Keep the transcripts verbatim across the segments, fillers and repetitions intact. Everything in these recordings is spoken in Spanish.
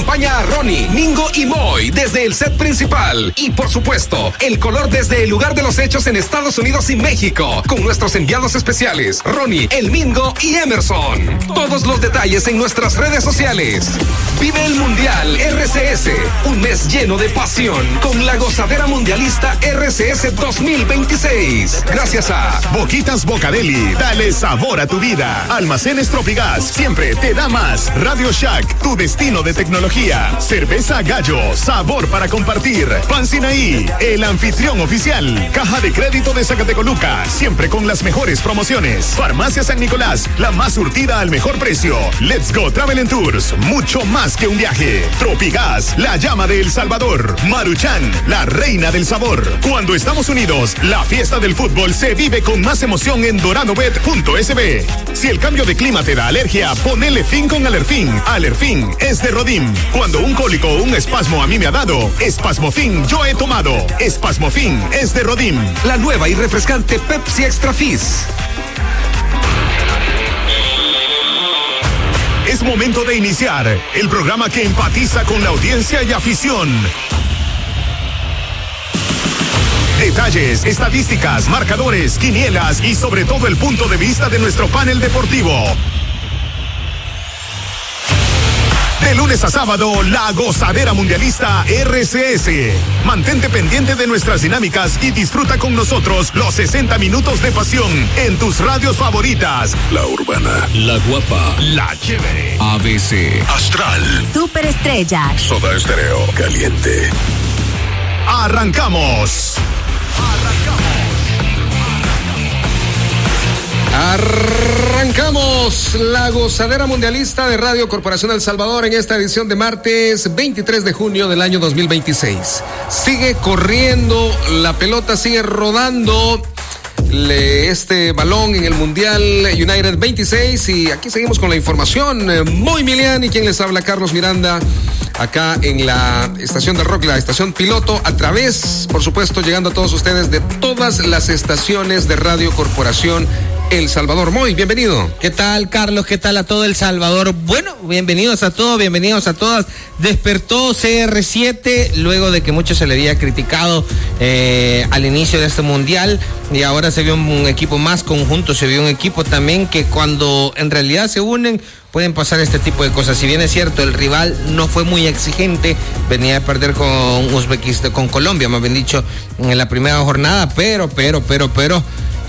acompaña a Ronnie, Mingo y Moy desde el set principal. Y por supuesto, el color desde el lugar de los hechos en Estados Unidos y México, con nuestros enviados especiales, Ronnie, el Mingo y Emerson. Todos los detalles en nuestras redes sociales. Vive el Mundial R C S, un mes lleno de pasión, con la gozadera mundialista R C S dos mil veintiséis. Gracias a Boquitas Bocadeli, dale sabor a tu vida. Almacenes Tropigas, siempre te da más. Radio Shack, tu destino de tecnología. Cerveza Gallo, sabor para compartir. Pan Sinaí, el anfitrión oficial. Caja de Crédito de Zacatecoluca, siempre con las mejores promociones. Farmacia San Nicolás, la más surtida al mejor precio. Let's Go Travel and Tours, mucho más que un viaje. Tropigas, la llama de El Salvador. Maruchan, la reina del sabor. Cuando estamos unidos, la fiesta del fútbol se vive con más emoción en doradobet punto es be. Si el cambio de clima te da alergia, ponele fin con Alerfin. Alerfin es de Rodim. Cuando un cólico o un espasmo a mí me ha dado, Espasmofin yo he tomado. Espasmofin es de Rodim. La nueva y refrescante Pepsi Extra Fizz. Es momento de iniciar el programa que empatiza con la audiencia y afición. Detalles, estadísticas, marcadores, quinielas y sobre todo el punto de vista de nuestro panel deportivo. De lunes a sábado, la gozadera mundialista R C S. Mantente pendiente de nuestras dinámicas y disfruta con nosotros los sesenta minutos de pasión en tus radios favoritas. La Urbana, La Guapa, La Chévere, A B C, Astral, Superestrella, Soda Estéreo, Caliente. Arrancamos. Arrancamos la gozadera mundialista de Radio Corporación El Salvador en esta edición de martes veintitrés de junio del año dos mil veintiséis. Sigue corriendo, la pelota sigue rodando. Le, este balón en el Mundial United veintiséis y aquí seguimos con la información. Eh, Moy Milian y quien les habla, Carlos Miranda, acá en la estación de rock, la estación piloto, a través, por supuesto, llegando a todos ustedes de todas las estaciones de Radio Corporación El Salvador. Moy, bienvenido. ¿Qué tal, Carlos? ¿Qué tal a todo El Salvador? Bueno, bienvenidos a todos, bienvenidos a todas. Despertó C R siete luego de que mucho se le había criticado eh, al inicio de este Mundial y ahora se vio un equipo más conjunto, se vio un equipo también que cuando en realidad se unen pueden pasar este tipo de cosas. Si bien es cierto, el rival no fue muy exigente, venía a perder con Uzbekistán, con Colombia, más bien dicho, en la primera jornada, pero, pero, pero, pero,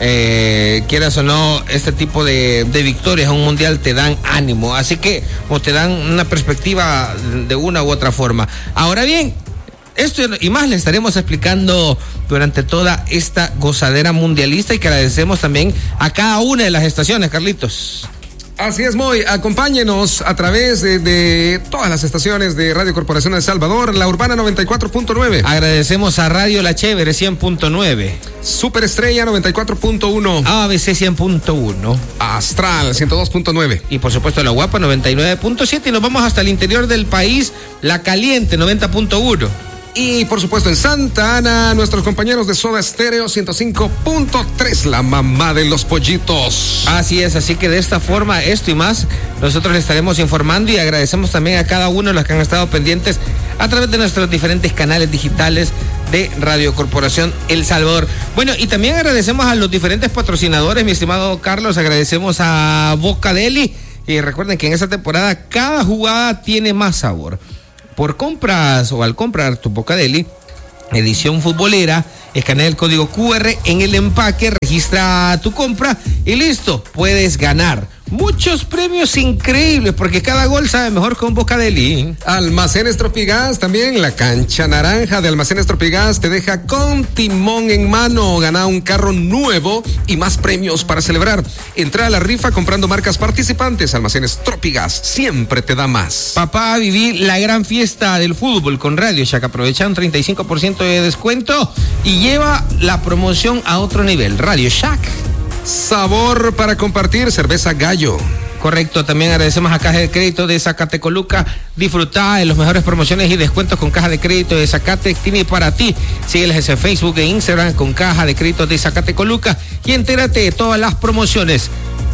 eh, quieras o no, este tipo de, de victorias en un mundial te dan ánimo, así que, o te dan una perspectiva de una u otra forma. Ahora bien, esto y más le estaremos explicando durante toda esta gozadera mundialista y que agradecemos también a cada una de las estaciones, Carlitos. Así es, Moy. Acompáñenos a través de, de todas las estaciones de Radio Corporación El Salvador, La Urbana noventa y cuatro punto nueve. Agradecemos a Radio La Chévere cien punto nueve. Superestrella noventa y cuatro punto uno. A B C cien punto uno. Astral ciento dos punto nueve. Y por supuesto La Guapa noventa y nueve punto siete. Y nos vamos hasta el interior del país, La Caliente noventa punto uno. Y por supuesto en Santa Ana, nuestros compañeros de Soda Estéreo ciento cinco punto tres, la mamá de los pollitos. Así es, así que de esta forma, esto y más, nosotros les estaremos informando y agradecemos también a cada uno de los que han estado pendientes a través de nuestros diferentes canales digitales de Radio Corporación El Salvador. Bueno, y también agradecemos a los diferentes patrocinadores, mi estimado Carlos, agradecemos a Bocadeli y recuerden que en esta temporada cada jugada tiene más sabor. Por compras o al comprar tu Bocadeli, edición futbolera, escanea el código cu erre en el empaque, registra tu compra y listo, puedes ganar muchos premios increíbles porque cada gol sabe mejor con Bocadeli. Almacenes Tropigas, también la cancha naranja de Almacenes Tropigas te deja con timón en mano. Gana un carro nuevo y más premios para celebrar. Entra a la rifa comprando marcas participantes. Almacenes Tropigas siempre te da más. Papá, viví la gran fiesta del fútbol con Radio Shack. Aprovecha un treinta y cinco por ciento de descuento y lleva la promoción a otro nivel. Radio Shack. Sabor para compartir, cerveza Gallo. Correcto, también agradecemos a Caja de Crédito de Zacatecoluca. Disfruta de las mejores promociones y descuentos con Caja de Crédito de Zacate. Tiene para ti. Sígueles en Facebook e Instagram con Caja de Crédito de Zacatecoluca y entérate de todas las promociones.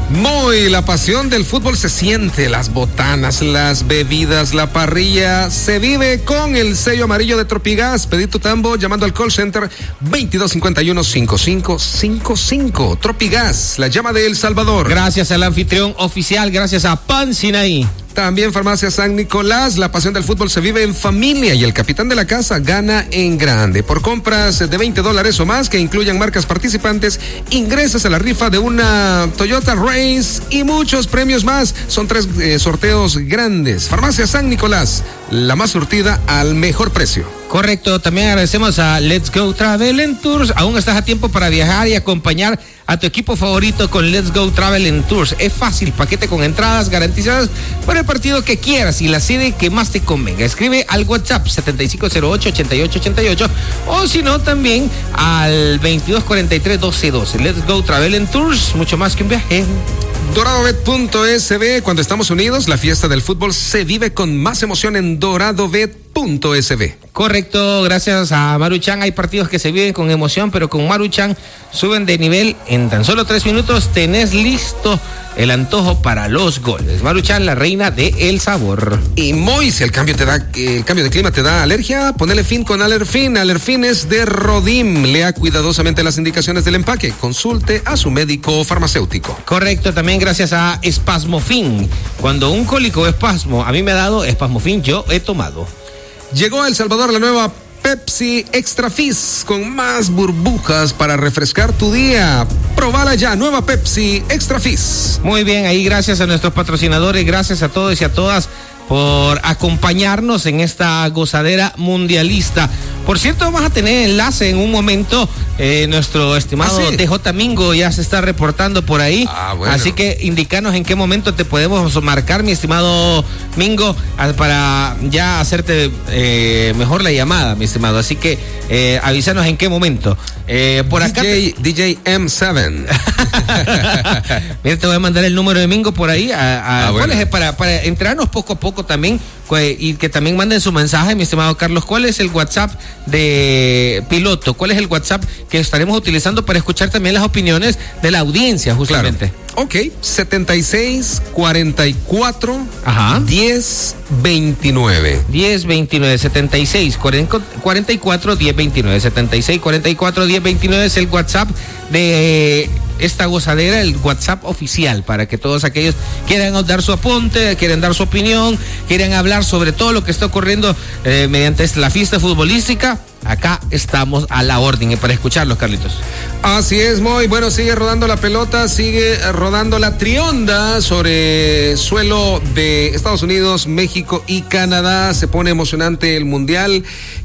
Muy, la pasión del fútbol se siente, las botanas, las bebidas, la parrilla, se vive con el sello amarillo de Tropigas. Pedí tu tambo llamando al call center veintidós cincuenta y uno cincuenta y cinco cincuenta y cinco. Tropigas, la llama de El Salvador. Gracias al anfitrión oficial, gracias a Pan Sinaí. También Farmacia San Nicolás, la pasión del fútbol se vive en familia y el capitán de la casa gana en grande. Por compras de veinte dólares o más que incluyan marcas participantes, ingresas a la rifa de una Toyota Race y muchos premios más. Son tres eh, sorteos grandes. Farmacia San Nicolás, la más surtida al mejor precio. Correcto, también agradecemos a Let's Go Travel and Tours. Aún estás a tiempo para viajar y acompañar a tu equipo favorito con Let's Go Travel and Tours. Es fácil, paquete con entradas garantizadas para el partido que quieras y la sede que más te convenga. Escribe al WhatsApp setenta y cinco cero ocho, ochenta y ocho ochenta y ocho o si no también al veintidós cuarenta y tres doce doce. Let's Go Travel and Tours, mucho más que un viaje. Doradobet punto S B, cuando estamos unidos, la fiesta del fútbol se vive con más emoción en Doradobet punto S B. Correcto, gracias a Maruchan. Hay partidos que se viven con emoción, pero con Maruchan suben de nivel. En tan solo tres minutos tenés listo el antojo para los goles. Maruchan, la reina del sabor. Y Moy, si el cambio te da, el cambio de clima te da alergia, ponele fin con Alerfin. Alerfin es de Rodim. Lea cuidadosamente las indicaciones del empaque. Consulte a su médico farmacéutico. Correcto, también gracias a Espasmofin. Cuando un cólico o espasmo a mí me ha dado Espasmofin, yo he tomado. Llegó a El Salvador la nueva Pepsi Extra Fizz con más burbujas para refrescar tu día. Probala ya, nueva Pepsi Extra Fizz. Muy bien, ahí gracias a nuestros patrocinadores, gracias a todos y a todas por acompañarnos en esta gozadera mundialista. Por cierto, vamos a tener enlace en un momento. Eh, nuestro estimado ¿Ah, sí? D J Mingo ya se está reportando por ahí. Ah, bueno. Así que indicanos en qué momento te podemos marcar, mi estimado Mingo, para ya hacerte eh, mejor la llamada, mi estimado. Así que eh, avísanos en qué momento. Eh, por acá. D J, te... D J M siete. Mira, te voy a mandar el número de Mingo por ahí. A, a, ah, bueno. ¿Cuál es? Para, para entrarnos poco a poco también y que también manden su mensaje, mi estimado Carlos. ¿Cuál es el WhatsApp de piloto? ¿Cuál es el WhatsApp que estaremos utilizando para escuchar también las opiniones de la audiencia, justamente? Claro. Ok, setenta y seis cuarenta y cuatro Ajá. diez veintinueve. diez veintinueve, setenta y seis cuarenta y cuatro diez veintinueve. setenta y seis cuarenta y cuatro diez veintinueve es el WhatsApp de esta gozadera, el WhatsApp oficial, para que todos aquellos quieran dar su apunte, quieren dar su opinión, quieren hablar sobre todo lo que está ocurriendo eh, mediante la fiesta futbolística. Acá estamos a la orden y para escucharlos, Carlitos. Así es, Moy. Bueno, sigue rodando la pelota, sigue rodando la trionda sobre suelo de Estados Unidos, México y Canadá. Se pone emocionante el mundial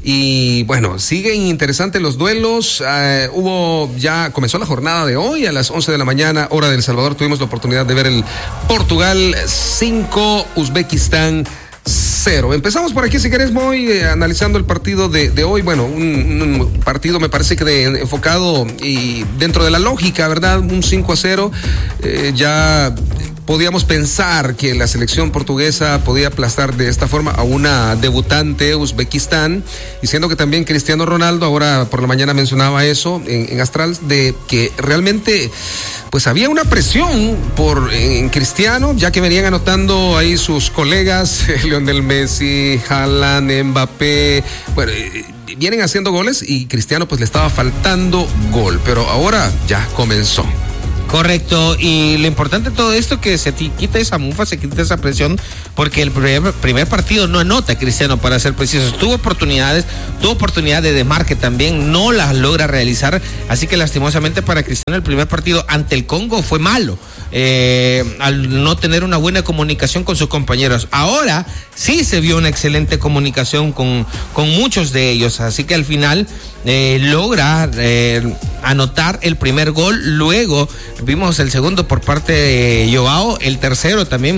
y bueno, siguen interesantes los duelos. Uh, hubo ya, comenzó la jornada de hoy a las once de la mañana, hora de El Salvador. Tuvimos la oportunidad de ver el Portugal cinco, Uzbekistán cero. Empezamos por aquí, si querés, Moy, eh, analizando el partido de, de hoy. Bueno, un, un partido me parece que de, enfocado y dentro de la lógica, ¿verdad? Un cinco a cero. Eh, ya podíamos pensar que la selección portuguesa podía aplastar de esta forma a una debutante Uzbekistán, y siendo que también Cristiano Ronaldo, ahora por la mañana mencionaba eso en, en Astral, de que realmente pues había una presión por en Cristiano, ya que venían anotando ahí sus colegas, Lionel Messi, Haaland, Mbappé, bueno, vienen haciendo goles y Cristiano pues le estaba faltando gol, pero ahora ya comenzó. Correcto, y lo importante de todo esto es que se quita esa mufa, se quita esa presión, porque el primer, primer partido no anota Cristiano, para ser precisos. Tuvo oportunidades, tuvo oportunidad de desmarque también, no las logra realizar, así que lastimosamente para Cristiano el primer partido ante el Congo fue malo, eh, al no tener una buena comunicación con sus compañeros. Ahora sí se vio una excelente comunicación con, con muchos de ellos, así que al final eh, logra eh, anotar el primer gol. Luego vimos el segundo por parte de Joao, el tercero también,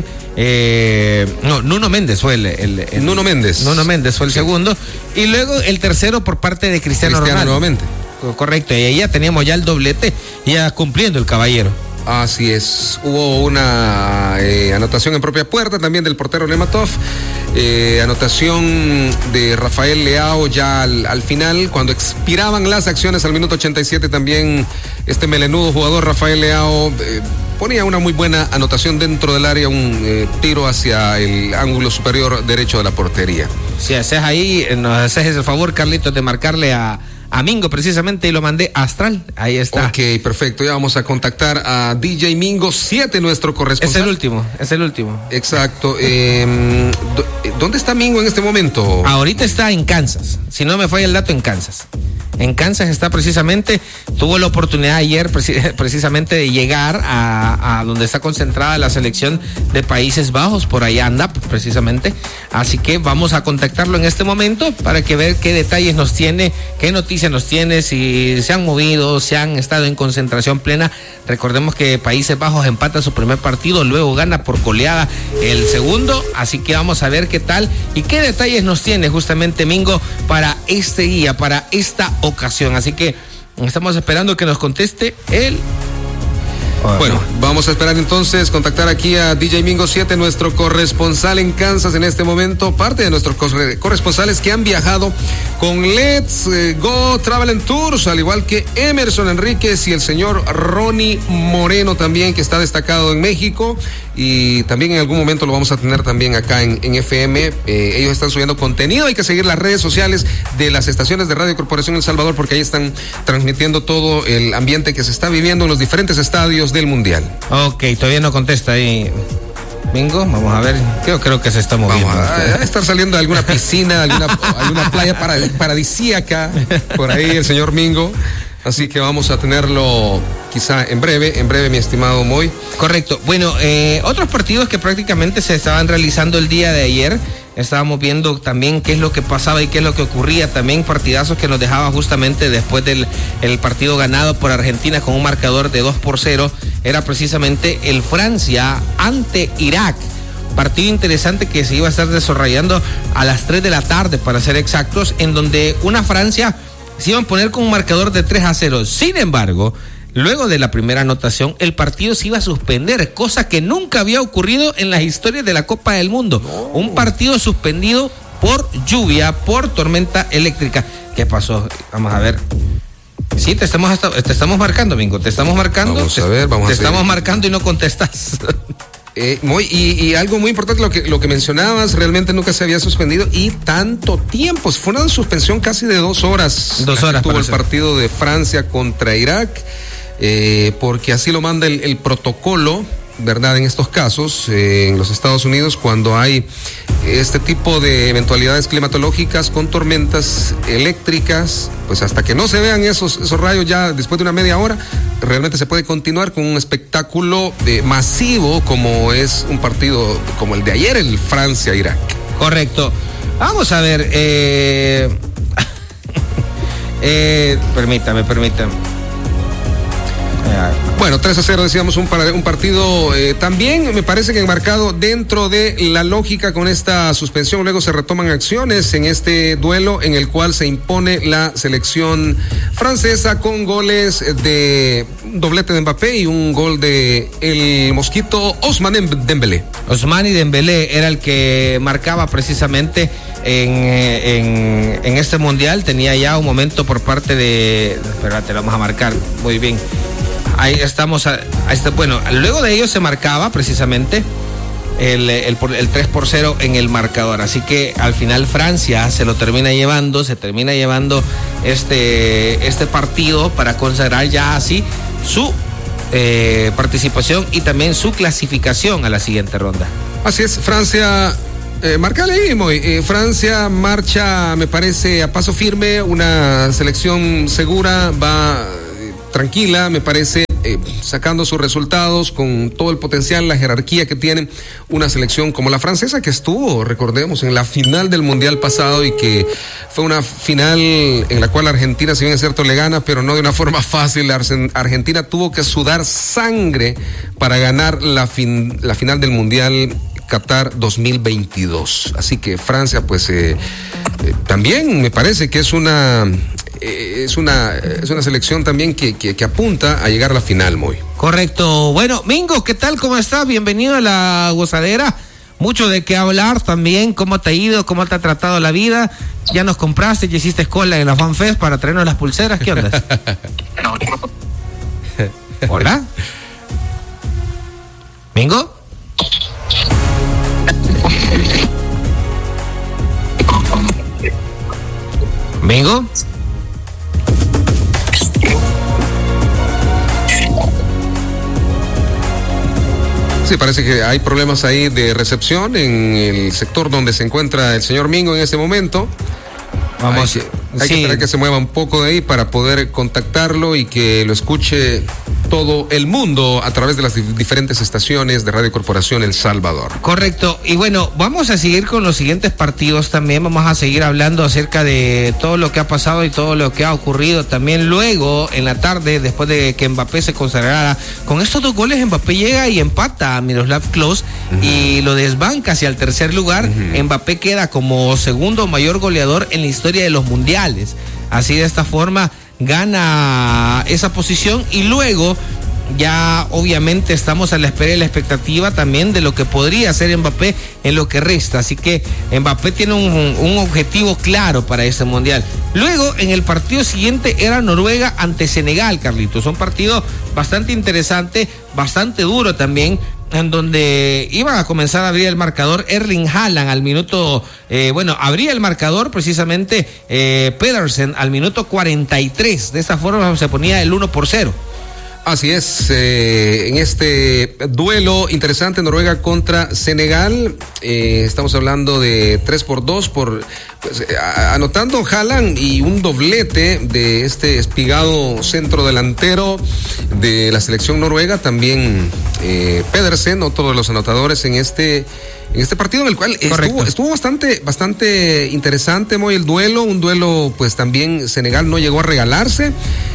eh, no, Nuno Méndez fue el, el, el Nuno Méndez. Nuno Méndez fue el sí. segundo, y luego el tercero por parte de Cristiano, Cristiano Ronaldo. Nuevamente. Correcto, y ahí ya teníamos ya el doblete, ya cumpliendo el caballero. Así es, hubo una eh, anotación en propia puerta también del portero Lematov, eh, anotación de Rafael Leao ya al, al final, cuando expiraban las acciones al minuto ochenta y siete, también este melenudo jugador Rafael Leao eh, ponía una muy buena anotación dentro del área, un eh, tiro hacia el ángulo superior derecho de la portería. Si haces ahí, nos haces el favor, Carlitos, de marcarle a, a Mingo precisamente y lo mandé a Astral. Ahí está. Ok, perfecto. Ya vamos a contactar a D J Mingo siete, nuestro corresponsal. Es el último, es el último. Exacto. Eh, ¿Dónde está Mingo en este momento? Ahorita está en Kansas. Si no me falla el dato, en Kansas. En Kansas está precisamente, tuvo la oportunidad ayer precisamente de llegar a, a donde está concentrada la selección de Países Bajos, por allá anda precisamente, así que vamos a contactarlo en este momento para que ver qué detalles nos tiene, qué noticias nos tiene, si se han movido, si han estado en concentración plena. Recordemos que Países Bajos empata su primer partido, luego gana por goleada el segundo, así que vamos a ver qué tal y qué detalles nos tiene justamente Mingo para este día, para esta ocasión, así que estamos esperando que nos conteste él. Bueno, vamos a esperar entonces contactar aquí a D J Mingo siete, nuestro corresponsal en Kansas en este momento, parte de nuestros corresponsales que han viajado con Let's Go Travel and Tours, al igual que Emerson Enríquez y el señor Ronnie Moreno también, que está destacado en México, y también en algún momento lo vamos a tener también acá en, en F M. Eh, ellos están subiendo contenido, hay que seguir las redes sociales de las estaciones de Radio Corporación El Salvador, porque ahí están transmitiendo todo el ambiente que se está viviendo en los diferentes estadios del Mundial. Ok, todavía no contesta ahí Mingo, vamos a ver, yo creo que se está moviendo. Vamos a, a estar saliendo de alguna piscina, alguna, alguna playa paradisíaca, por ahí el señor Mingo. Así que vamos a tenerlo quizá en breve, en breve, mi estimado Moy. Correcto. Bueno, eh, otros partidos que prácticamente se estaban realizando el día de ayer. Estábamos viendo también qué es lo que pasaba y qué es lo que ocurría. También partidazos que nos dejaban justamente después del el partido ganado por Argentina con un marcador de dos por cero. Era precisamente el Francia ante Irak. Partido interesante que se iba a estar desarrollando a las tres de la tarde, para ser exactos, en donde una Francia se iban a poner con un marcador de tres a cero. Sin embargo, luego de la primera anotación, el partido se iba a suspender, cosa que nunca había ocurrido en las historias de la Copa del Mundo. No. Un partido suspendido por lluvia, por tormenta eléctrica. ¿Qué pasó? Vamos a ver. Sí, te estamos, te estamos marcando, Mingo, te estamos marcando. Vamos a ver, vamos te a ver. Te estamos marcando y no contestas. Eh, muy, y, y algo muy importante, lo que, lo que mencionabas, realmente nunca se había suspendido y tanto tiempo. Fue una suspensión casi de dos horas. Dos horas. Tuvo el partido de Francia contra Irak, eh, porque así lo manda el, el protocolo, ¿verdad? En estos casos, eh, en los Estados Unidos, cuando hay este tipo de eventualidades climatológicas con tormentas eléctricas, pues hasta que no se vean esos, esos rayos ya después de una media hora, realmente se puede continuar con un espectáculo eh, masivo como es un partido como el de ayer, el Francia-Irak. Correcto. Vamos a ver, eh... eh, permítame, permítame. Bueno, tres a cero decíamos, un, para, un partido eh, también me parece que enmarcado dentro de la lógica con esta suspensión. Luego se retoman acciones en este duelo en el cual se impone la selección francesa con goles de doblete de Mbappé y un gol de el mosquito Ousmane Dembélé. Ousmane Dembélé era el que marcaba precisamente en, en, en este mundial. Tenía ya un momento por parte de... Espérate, lo vamos a marcar muy bien. Ahí estamos, a, a este, bueno, luego de ello se marcaba precisamente el, el, el tres por cero en el marcador, así que al final Francia se lo termina llevando, se termina llevando este, este partido para consagrar ya así su eh, participación y también su clasificación a la siguiente ronda. Así es, Francia... Eh, marcale ahí, Moy. Eh, Francia marcha, me parece, a paso firme, una selección segura, va eh, tranquila, me parece, eh, sacando sus resultados con todo el potencial, la jerarquía que tiene una selección como la francesa, que estuvo, recordemos, en la final del Mundial pasado y que fue una final en la cual Argentina, si bien es cierto, le gana, pero no de una forma fácil. Argentina tuvo que sudar sangre para ganar la, fin, la final del Mundial Qatar dos mil veintidós. Así que Francia, pues eh, eh, también me parece que es una eh, es una es una selección también que, que, que apunta a llegar a la final, muy. Correcto. Bueno, Mingo, ¿qué tal? ¿Cómo estás? Bienvenido a la gozadera. Mucho de qué hablar también. ¿Cómo te ha ido? ¿Cómo te ha tratado la vida? ¿Ya nos compraste? ¿Ya hiciste cola en la FanFest para traernos las pulseras? ¿Qué onda? ¿Hola? ¿Mingo? ¿Mingo? Sí, parece que hay problemas ahí de recepción en el sector donde se encuentra el señor Mingo en este momento. Vamos, hay, que, hay sí. que esperar que se mueva un poco de ahí para poder contactarlo y que lo escuche todo el mundo a través de las diferentes estaciones de Radio Corporación El Salvador. Correcto. Y bueno, vamos a seguir con los siguientes partidos también. Vamos a seguir hablando acerca de todo lo que ha pasado y todo lo que ha ocurrido también luego en la tarde, después de que Mbappé se consagrara. Con estos dos goles Mbappé llega y empata a Miroslav Klose uh-huh. y lo desbanca hacia el tercer lugar. Uh-huh. Mbappé queda como segundo mayor goleador en la historia de los mundiales. Así de esta forma gana esa posición y luego ya obviamente estamos a la espera y la expectativa también de lo que podría hacer Mbappé en lo que resta, así que Mbappé tiene un, un objetivo claro para este mundial. Luego en el partido siguiente era Noruega ante Senegal, Carlitos, un partido bastante interesante, bastante duro también, en donde iban a comenzar a abrir el marcador Erling Haaland al minuto, eh, bueno, abría el marcador precisamente eh, Pedersen al minuto cuarenta y tres, de esta forma se ponía el uno por cero. Así es, eh, en este duelo interesante Noruega contra Senegal, eh, estamos hablando de tres por dos, por, pues, eh, anotando Haaland y un doblete de este espigado centro delantero de la selección noruega, también eh, Pedersen, otro de los anotadores en este en este partido en el cual estuvo, estuvo bastante bastante interesante, muy el duelo, un duelo pues también Senegal no llegó a regalarse.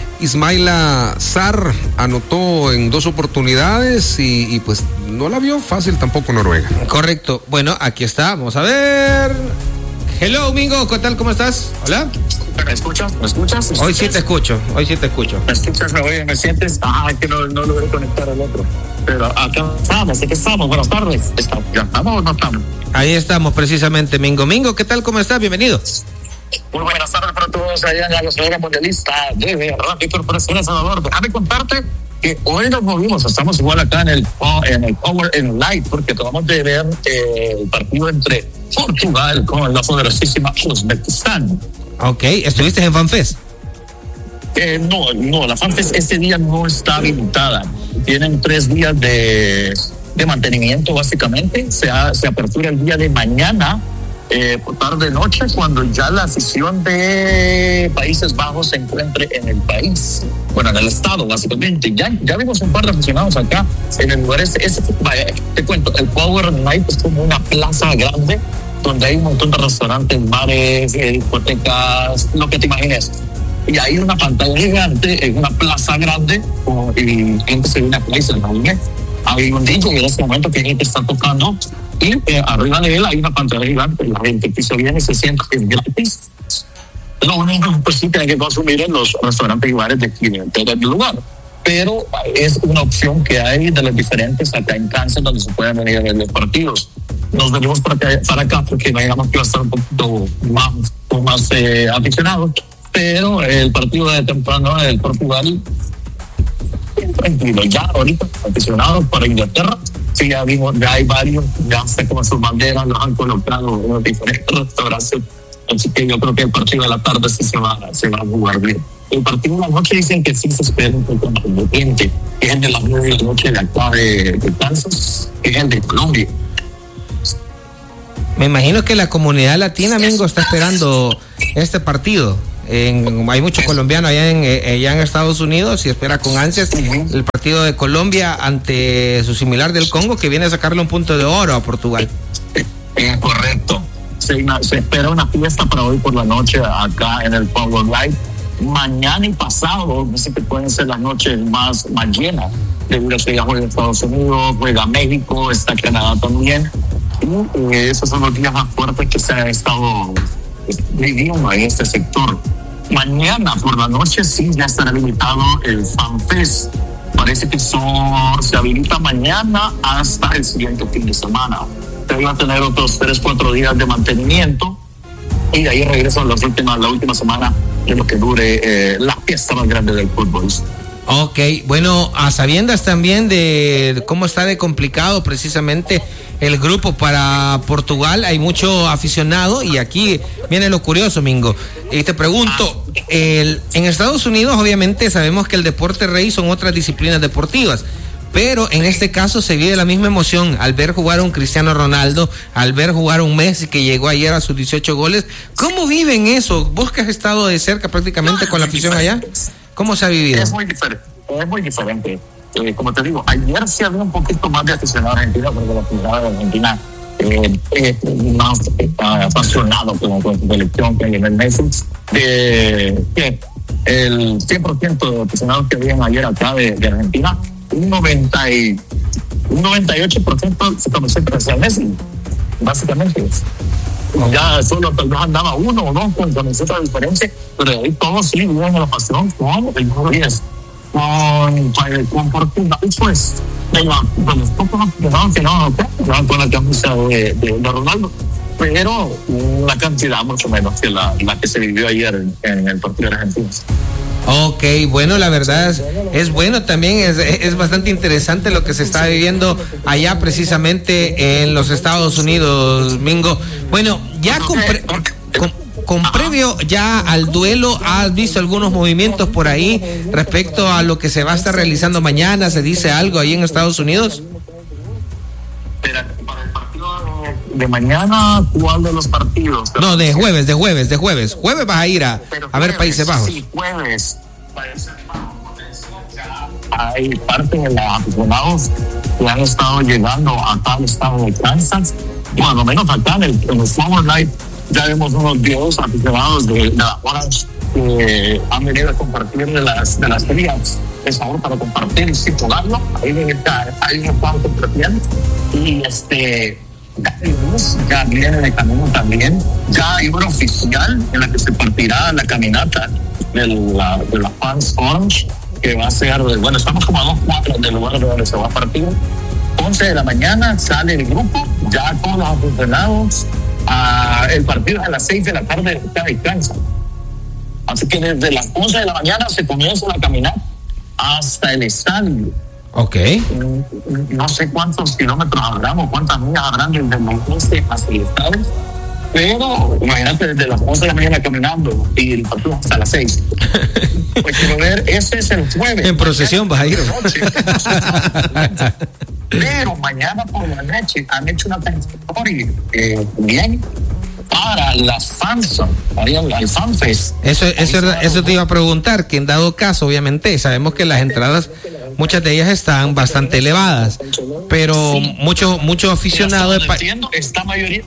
Ismaila Sarr anotó en dos oportunidades y, y pues no la vio fácil tampoco Noruega. Correcto. Bueno, aquí está. Vamos a ver. Hello, Mingo. ¿Qué tal? ¿Cómo estás? Hola. ¿Me escuchas? ¿Me escuchas? ¿Me Hoy sí te escucho. Hoy sí te escucho. ¿Me escuchas? ¿Me oyes? ¿Me sientes? Ah, es que no, no logré conectar al otro. Pero acá estamos. ¿Aquí estamos? Buenas tardes. ¿Estamos? ¿Ya estamos o no estamos? Ahí estamos precisamente, Mingo. Mingo, ¿qué tal? ¿Cómo estás? Bienvenido. Muy buenas tardes para todos allá en la Sociedad Mundialista de Radio Corporación El Salvador. Déjame contarte que hoy nos movimos, estamos igual acá en el, en el Power en Light, porque acabamos de ver eh, el partido entre Portugal con la poderosísima Uzbekistán. Ok, ¿estuviste en FanFest? Eh, no, no, la FanFest ese día no está habilitada. Tienen tres días de, de mantenimiento básicamente. Se, ha, se apertura el día de mañana. Eh, por tarde noche, cuando ya la afición de Países Bajos se encuentre en el país, bueno, en el estado básicamente. Ya, ya vimos un par de aficionados acá en el lugar ese, ese vaya, te cuento, el Power Night es como una plaza grande donde hay un montón de restaurantes, bares, eh, discotecas, lo que te imagines. Y hay una pantalla gigante en una plaza grande como, y gente se viene a Países Bajos. Hay un D J en ese momento que gente está tocando. Y eh, arriba de él hay una pantalla gigante, la gente que se viene y se siente que es gratis. Lo único pues sí tiene que consumir en los restaurantes y bares de aquí del lugar. Pero es una opción que hay de los diferentes acá en Kansas donde se pueden venir a ver los partidos. Nos venimos para acá, para acá porque imaginamos que va a estar un poquito más, más eh, aficionados. Pero el partido de temprano del Portugal, tranquilo, ya ahorita aficionados para Inglaterra. Sí, ya vimos, ya hay varios, ya sé como sus banderas los han colocado en los diferentes restaurantes. Así que yo creo que el partido de la tarde sí se va, se va a jugar bien. El partido de la noche dicen que sí se espera un poco más potente, que es el de las nueve de la noche de acá de, de Kansas, que es el de Colombia. Me imagino que la comunidad latina, Mingo, está esperando este partido. En, hay muchos colombianos allá en, allá en Estados Unidos y espera con ansias el partido de Colombia ante su similar del Congo, que viene a sacarle un punto de oro a Portugal. Es correcto. Se, se espera una fiesta para hoy por la noche acá en el Power Light. Mañana y pasado, dice que pueden ser las noches más, más llenas, debido a que ya juega Estados Unidos, juega México, está Canadá también. Y eh, esos son los días más fuertes que se han estado viviendo en este sector. Mañana por la noche sí ya estará limitado el FanFest. Parece que son, se habilita mañana hasta el siguiente fin de semana. Se van a tener otros tres, cuatro días de mantenimiento y de ahí regresan las últimas, la última semana de lo que dure eh, la fiesta más grande del fútbol. Ok, bueno, a sabiendas también de cómo está de complicado precisamente el grupo para Portugal, hay mucho aficionado y aquí viene lo curioso, Mingo. Y te pregunto, el, en Estados Unidos obviamente sabemos que el deporte rey son otras disciplinas deportivas, pero en este caso se vive la misma emoción al ver jugar a un Cristiano Ronaldo, al ver jugar a un Messi que llegó ayer a sus dieciocho goles. ¿Cómo viven eso? Vos que has estado de cerca prácticamente con la afición allá, ¿cómo se ha vivido? Es muy diferente, es muy diferente. Eh, como te digo, ayer sí había un poquito más de aficionado argentino, porque la aficionada de Argentina eh, es más eh, apasionado con, con su selección que en el Messi. Eh, que el cien por ciento de aficionados que habían ayer acá de, de Argentina, un noventa y un noventa y ocho por ciento se comenzó a hacia Messi, básicamente. Ya solo tal vez andaba uno o dos con camiseta de diferencia, pero ahí todos sí vivían la pasión con el número diez. Con, con Portugal, pues, con los pocos aficionados que no, no con la camisa de, de, de Ronaldo, pero una cantidad mucho menos que la, la que se vivió ayer en, en el partido de Argentina. Ok, bueno, la verdad es, es bueno también, es, es bastante interesante lo que se está viviendo allá precisamente en los Estados Unidos, Mingo. Bueno, ya con, pre, con, con previo ya al duelo, ¿has visto algunos movimientos por ahí respecto a lo que se va a estar realizando mañana? ¿Se dice algo ahí en Estados Unidos? Para el partido de mañana, ¿cuál de los partidos? No, de jueves, de jueves, de jueves. Jueves vas a ir a, a ver Países Bajos. Sí, jueves. Países Bajos. Hay parte de los aficionados que han estado llegando acá al estado de Kansas. Bueno, lo menos acá en el, en el Summer Night ya vemos unos diez aficionados de, de la Orange que han venido a compartir de las, de las frías. Es favor para compartir y sin jugarlo. Ahí hay un pan compartiendo. Y este. Ya viene de camino también. Ya hay una oficial en la que se partirá la caminata de la, de la Fans Orange, que va a ser, bueno, estamos como a dos cuadras del lugar donde se va a partir. once de la mañana sale el grupo, ya todos los aficionados. Uh, el partido es a las seis de la tarde de cada distancia. Así que desde las once de la mañana se comienza la caminata hasta el estadio. Ok. No sé cuántos kilómetros habrán o cuántas millas habrán desde el Monte hasta el estadio, pero imagínate desde las once de la mañana caminando y el partido hasta las seis. Pues quiero ver, ese es el jueves. En procesión vas a ir. Pero mañana por la noche han hecho una convocatoria eh, bien para las fans, al FanFest. Eso, eso, eso te iba a preguntar, que en dado caso, obviamente, sabemos que las entradas, muchas de ellas están bastante elevadas, pero sí, muchos muchos aficionados de pa- entiendo, esta mayoría.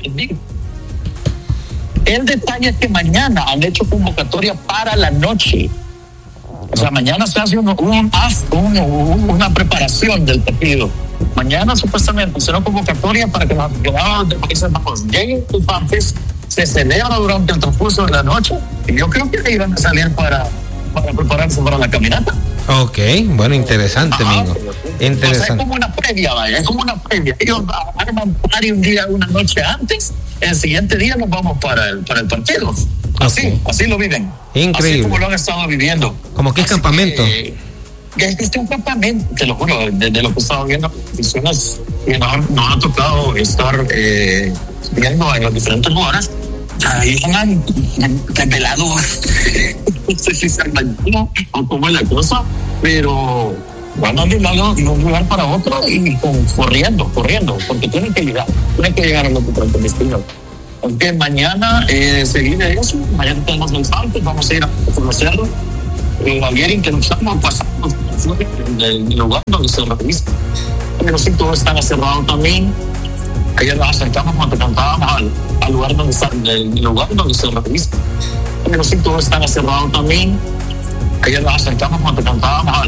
El detalle es que mañana han hecho convocatoria para la noche. O sea, mañana se hace un, un, un, una preparación del partido. Mañana supuestamente será una convocatoria para que los aficionados de Países Bajos lleguen al FanFest, se celebra durante el transcurso de la noche y yo creo que iban a salir para, para prepararse para la caminata. Ok, bueno, interesante, amigo. Interesante. O sea, es como una previa, vaya, es como una previa. Ellos arman party un día, una noche antes, el siguiente día nos vamos para el, para el partido. Así, okay. Así lo viven. Increíble. Así como lo han estado viviendo. Como que es así campamento. Que, que este es un campamento, te lo juro, desde lo que he estado viendo, personas que nos, nos ha tocado estar eh, viendo en los diferentes lugares, ahí van desvelados. No sé si se imagina o cómo es la cosa, pero van a desvelar de un lugar para otro y con, corriendo, corriendo, porque tienen que llegar, tienen que llegar a los diferentes destinos. Aunque mañana eh, se viene eso, mañana tenemos el parque, vamos a ir a conocerlo. Eh, ayer intentamos pasar del lugar donde se revisa, pero sí, todos están cerrados también. Ayer nos acercamos cuando cantábamos al, al lugar donde está el lugar donde se revisa, pero sí, todos están cerrados también. Ayer nos acercamos cuando cantábamos al